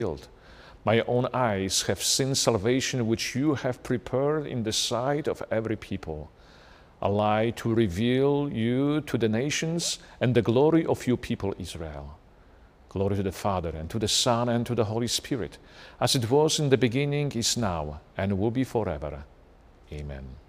My own eyes have seen salvation which you have prepared in the sight of every people, a light to reveal you to the nations and the glory of your people Israel. Glory to the Father, and to the Son, and to the Holy Spirit, as it was in the beginning, is now, and will be forever. Amen.